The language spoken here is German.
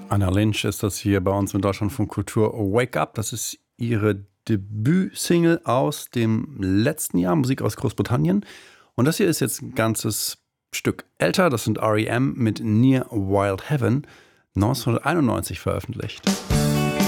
Anna Lynch ist das hier bei uns in Deutschland von Kultur Wake Up. Das ist ihre Debütsingle aus dem letzten Jahr, Musik aus Großbritannien. Und das hier ist jetzt ein ganzes Stück älter. Das sind R.E.M. mit Near Wild Heaven, 1991 veröffentlicht.